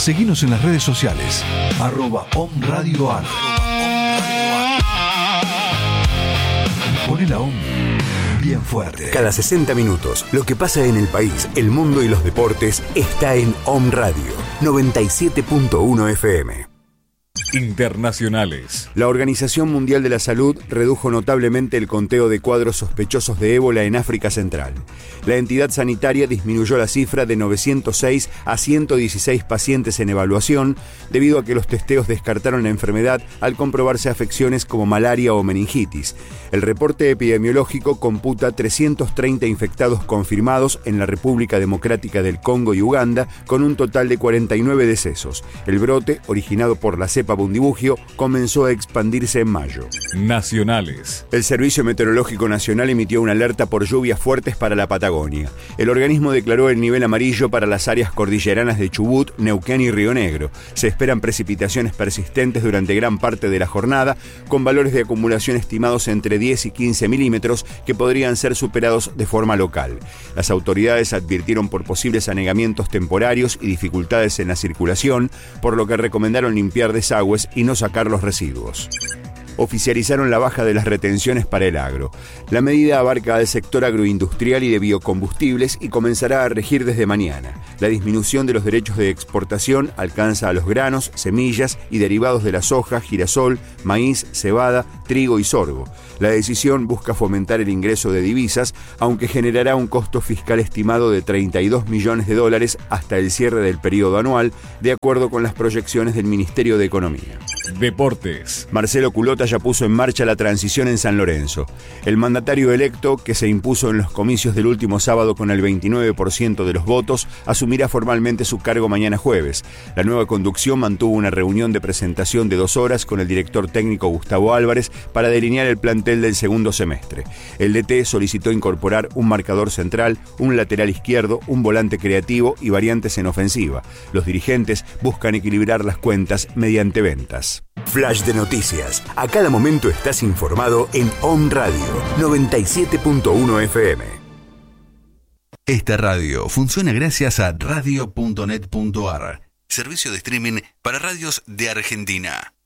Seguinos en las redes sociales, @OMRadioAR. Poné la OM bien fuerte. Cada 60 minutos, lo que pasa en el país, el mundo y los deportes está en OM Radio 97.1 FM. Internacionales. La Organización Mundial de la Salud redujo notablemente el conteo de cuadros sospechosos de ébola en África Central. La entidad sanitaria disminuyó la cifra de 906 a 116 pacientes en evaluación, debido a que los testeos descartaron la enfermedad al comprobarse afecciones como malaria o meningitis. El reporte epidemiológico computa 330 infectados confirmados en la República Democrática del Congo y Uganda, con un total de 49 decesos. El brote, originado por la cepa Bundibugyo, comenzó a expandirse en mayo. Nacionales. El Servicio Meteorológico Nacional emitió una alerta por lluvias fuertes para la Patagonia. El organismo declaró el nivel amarillo para las áreas cordilleranas de Chubut, Neuquén y Río Negro. Se esperan precipitaciones persistentes durante gran parte de la jornada, con valores de acumulación estimados entre 10 y 15 milímetros que podrían ser superados de forma local. Las autoridades advirtieron por posibles anegamientos temporarios y dificultades en la circulación, por lo que recomendaron limpiar desagües y no sacar los residuos. Oficializaron la baja de las retenciones para el agro. La medida abarca al sector agroindustrial y de biocombustibles y comenzará a regir desde mañana. La disminución de los derechos de exportación alcanza a los granos, semillas y derivados de la soja, girasol, maíz, cebada, trigo y sorgo. La decisión busca fomentar el ingreso de divisas, aunque generará un costo fiscal estimado de $32 millones hasta el cierre del periodo anual, de acuerdo con las proyecciones del Ministerio de Economía. Deportes. Marcelo Culota ya puso en marcha la transición en San Lorenzo. El mandatario electo, que se impuso en los comicios del último sábado con el 29% de los votos, asumirá formalmente su cargo mañana jueves. La nueva conducción mantuvo una reunión de presentación de 2 horas con el director técnico Gustavo Álvarez para delinear el plantel del segundo semestre. El DT solicitó incorporar un marcador central, un lateral izquierdo, un volante creativo y variantes en ofensiva. Los dirigentes buscan equilibrar las cuentas mediante ventas. Flash de noticias. A cada momento estás informado en OM Radio 97.1 FM. Esta radio funciona gracias a radio.net.ar, servicio de streaming para radios de Argentina.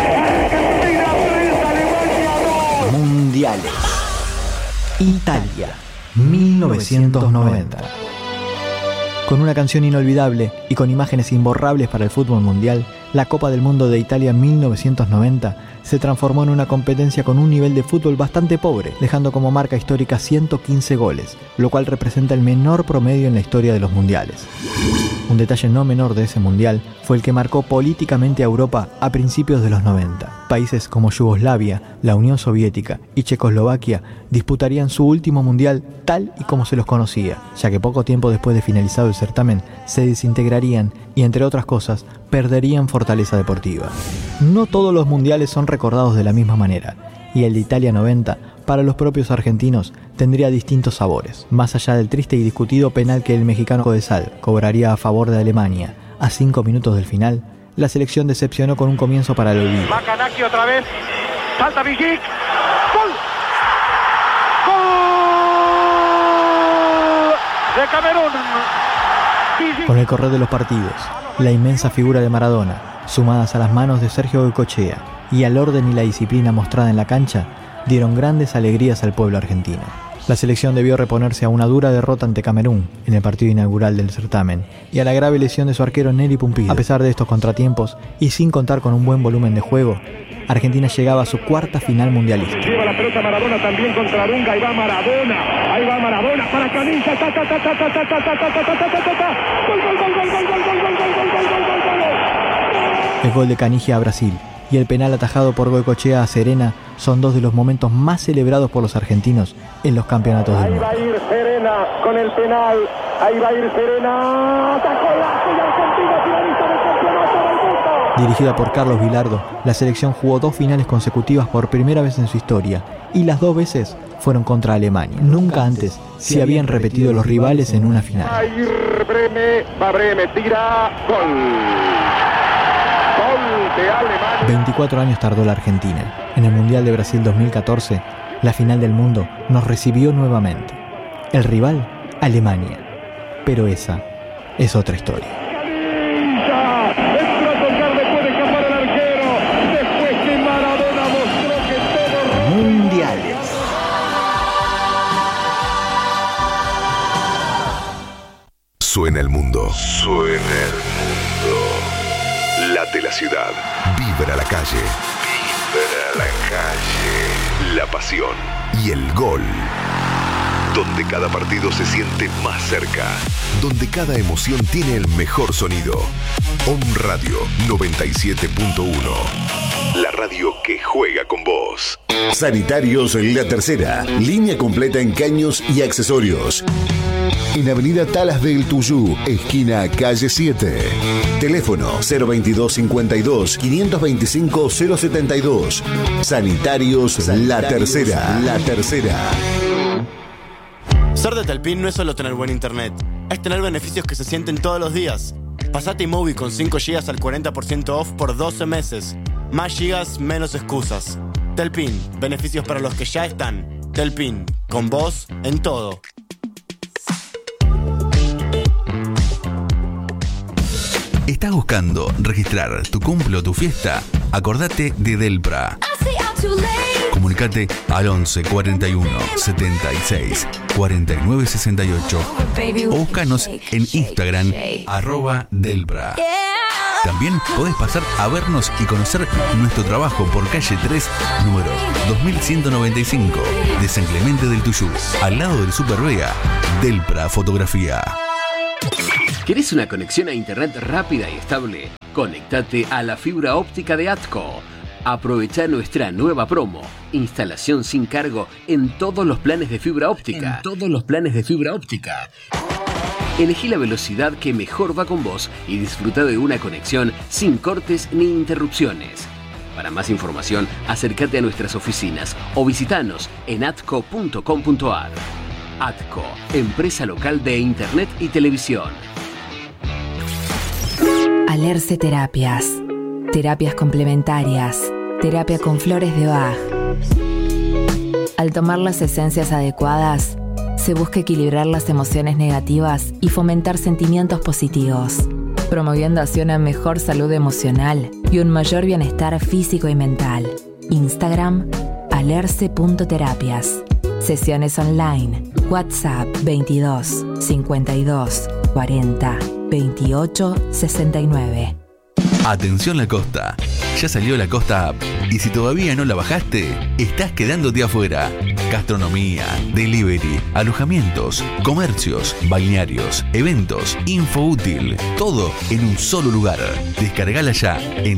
Mundiales. Italia, 1990. Con una canción inolvidable y con imágenes imborrables para el fútbol mundial, la Copa del Mundo de Italia 1990 se transformó en una competencia con un nivel de fútbol bastante pobre, dejando como marca histórica 115 goles, lo cual representa el menor promedio en la historia de los mundiales. Un detalle no menor de ese mundial fue el que marcó políticamente a Europa a principios de los 90. Países como Yugoslavia, la Unión Soviética y Checoslovaquia disputarían su último mundial tal y como se los conocía, ya que poco tiempo después de finalizado el certamen se desintegrarían y, entre otras cosas, perderían fortaleza deportiva. No todos los mundiales son recordados de la misma manera, y el de Italia 90, para los propios argentinos, tendría distintos sabores. Más allá del triste y discutido penal que el mexicano Codesal cobraría a favor de Alemania a 5 minutos del final, la selección decepcionó con un comienzo para el olvido. Macanaki otra vez, salta Vigic, ¡gol! ¡Gol! De Camerún. Con el correr de los partidos, la inmensa figura de Maradona, sumadas a las manos de Sergio Goycochea y al orden y la disciplina mostrada en la cancha, dieron grandes alegrías al pueblo argentino. La selección debió reponerse a una dura derrota ante Camerún en el partido inaugural del certamen y a la grave lesión de su arquero Neri Pumpido. A pesar de estos contratiempos y sin contar con un buen volumen de juego, Argentina llegaba a su cuarta final mundialista. Lleva la pelota Maradona también contra Dunga, ahí va Maradona para Canilla, El gol de Canigia a Brasil y el penal atajado por Goycochea a Serena son dos de los momentos más celebrados por los argentinos en los campeonatos del mundo. Ahí va a ir Serena con el penal, ahí va a ir Serena, ¡golazo! Y Argentina finalista del campeonato del mundo. Dirigida por Carlos Bilardo, la selección jugó 2 finales consecutivas por primera vez en su historia, y las 2 veces fueron contra Alemania. Nunca antes se habían repetido los rivales en una final. Va a ir Breme, tira, gol. Gol de Alemania. 24 años tardó la Argentina. En el Mundial de Brasil 2014, la final del mundo nos recibió nuevamente. El rival, Alemania. Pero esa es otra historia. Canilla, entró a tocar, le puede escapar al arquero. Después que Maradona mostró que todo... Mundiales. Suena el mundo. Suena el mundo. Late la ciudad. Vibra la calle. Vibra la calle. La pasión y el gol. Donde cada partido se siente más cerca. Donde cada emoción tiene el mejor sonido. Radio 97.1. La radio que juega con vos. Sanitarios La Tercera. Línea completa en caños y accesorios. En Avenida Talas del Tuyú, esquina calle 7. Teléfono 022 52 525 072. Sanitarios La Tercera. La Tercera. Ser de Telpin no es solo tener buen internet, es tener beneficios que se sienten todos los días. Pasate iMovie con 5 GB al 40% off por 12 meses. Más gigas, menos excusas. Telpin, beneficios para los que ya están. Telpin, con vos en todo. ¿Estás buscando registrar tu cumple o tu fiesta? Acordate de Delpra. Comunicate al 11 41 76 49 68 o búscanos en Instagram @Delpra. También podés pasar a vernos y conocer nuestro trabajo por calle 3, número 2195 de San Clemente del Tuyú, al lado del Super Vega. Delpra Fotografía. ¿Querés una conexión a internet rápida y estable? Conéctate a la fibra óptica de ATCO. Aprovecha nuestra nueva promo. Instalación sin cargo en todos los planes de fibra óptica. Elegí la velocidad que mejor va con vos y disfruta de una conexión sin cortes ni interrupciones. Para más información, acércate a nuestras oficinas o visitanos en atco.com.ar. ATCO, empresa local de internet y televisión. Alerce Terapias. Terapias complementarias. Terapia con flores de Bach. Al tomar las esencias adecuadas, se busca equilibrar las emociones negativas y fomentar sentimientos positivos, promoviendo así una mejor salud emocional y un mayor bienestar físico y mental. Instagram, alerce.terapias. Sesiones online. WhatsApp 22 52 40 28 69. Atención La Costa, ya salió La Costa App y si todavía no la bajaste, estás quedándote afuera. Gastronomía, delivery, alojamientos, comercios, balnearios, eventos, info útil, todo en un solo lugar. Descargala ya en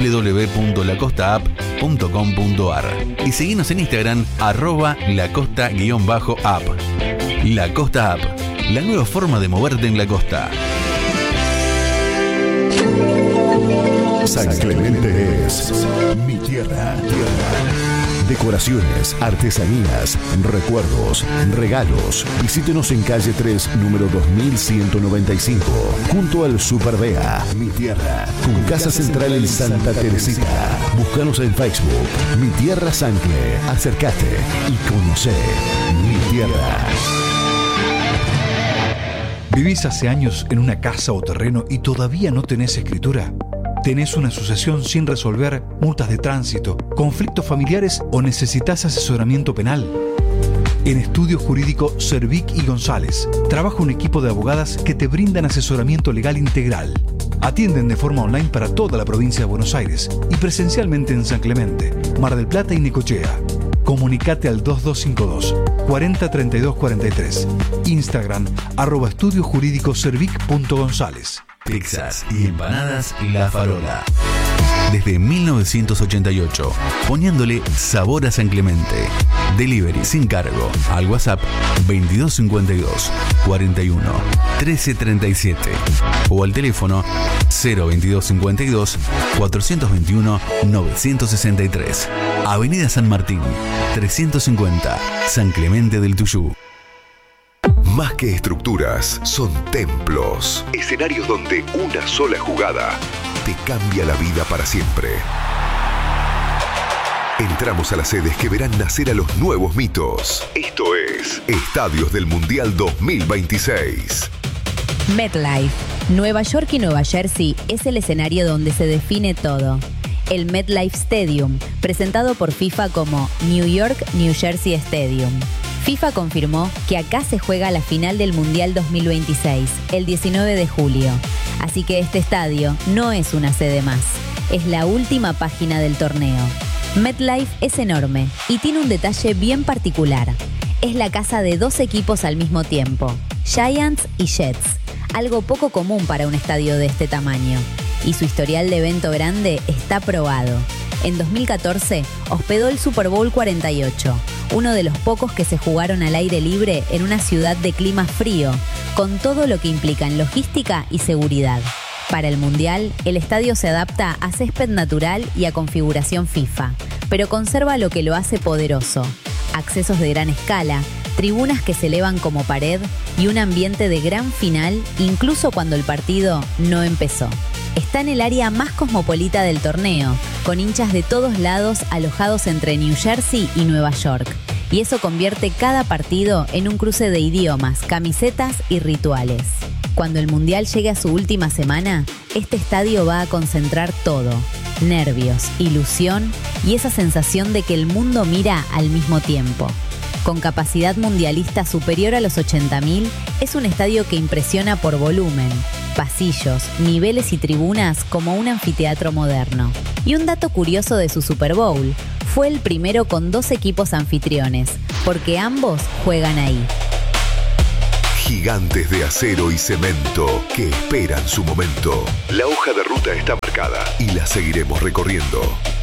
www.lacosta.app.com.ar y seguinos en Instagram @lacosta_app. La Costa App, la nueva forma de moverte en la costa. San Clemente es mi tierra. Decoraciones, artesanías, recuerdos, regalos. Visítenos en calle 3, número 2195, junto al Super Vea. Mi tierra, con casa central en Santa Teresita. Búscanos en Facebook, Mi Tierra Sancle. Acércate y conocé mi tierra. ¿Vivís hace años en una casa o terreno y todavía no tenés escritura? ¿Tenés una sucesión sin resolver, multas de tránsito, conflictos familiares o necesitas asesoramiento penal? En Estudio Jurídico Cervic y González trabaja un equipo de abogadas que te brindan asesoramiento legal integral. Atienden de forma online para toda la provincia de Buenos Aires y presencialmente en San Clemente, Mar del Plata y Necochea. Comunicate al 2252 40 32 43. Instagram @estudiojurídicocervic.gonzález. Pizzas y empanadas La Farola. Desde 1988, poniéndole sabor a San Clemente. Delivery sin cargo al WhatsApp 2252 41 1337 o al teléfono 02252 421 963. Avenida San Martín, 350, San Clemente del Tuyú. Más que estructuras, son templos. Escenarios donde una sola jugada te cambia la vida para siempre. Entramos a las sedes que verán nacer a los nuevos mitos. Esto es Estadios del Mundial 2026. MetLife. Nueva York y Nueva Jersey es el escenario donde se define todo. El MetLife Stadium, presentado por FIFA como New York New Jersey Stadium. FIFA confirmó que acá se juega la final del Mundial 2026, el 19 de julio. Así que este estadio no es una sede más, es la última página del torneo. MetLife es enorme y tiene un detalle bien particular. Es la casa de 2 equipos al mismo tiempo, Giants y Jets, algo poco común para un estadio de este tamaño. Y su historial de evento grande está probado. En 2014 hospedó el Super Bowl 48, uno de los pocos que se jugaron al aire libre en una ciudad de clima frío, con todo lo que implica en logística y seguridad. Para el Mundial, el estadio se adapta a césped natural y a configuración FIFA, pero conserva lo que lo hace poderoso: accesos de gran escala, tribunas que se elevan como pared y un ambiente de gran final incluso cuando el partido no empezó. Está en el área más cosmopolita del torneo, con hinchas de todos lados alojados entre New Jersey y Nueva York. Y eso convierte cada partido en un cruce de idiomas, camisetas y rituales. Cuando el Mundial llegue a su última semana, este estadio va a concentrar todo: nervios, ilusión y esa sensación de que el mundo mira al mismo tiempo. Con capacidad mundialista superior a los 80.000, es un estadio que impresiona por volumen, pasillos, niveles y tribunas como un anfiteatro moderno. Y un dato curioso de su Super Bowl: fue el primero con 2 equipos anfitriones, porque ambos juegan ahí. Gigantes de acero y cemento que esperan su momento. La hoja de ruta está marcada y la seguiremos recorriendo.